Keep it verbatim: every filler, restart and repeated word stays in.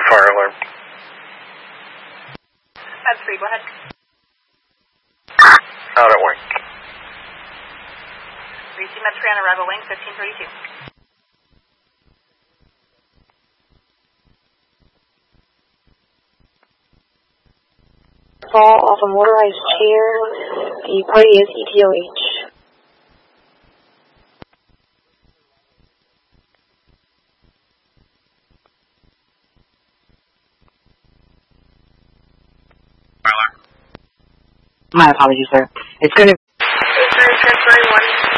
fire alarm. That's three, go ahead. Out at wing. Receive Med three on arrival wing, fifteen thirty-two. Fall off a motorized chair. The party is E T O H. My apologies, sir. It's going to... It's transferring one.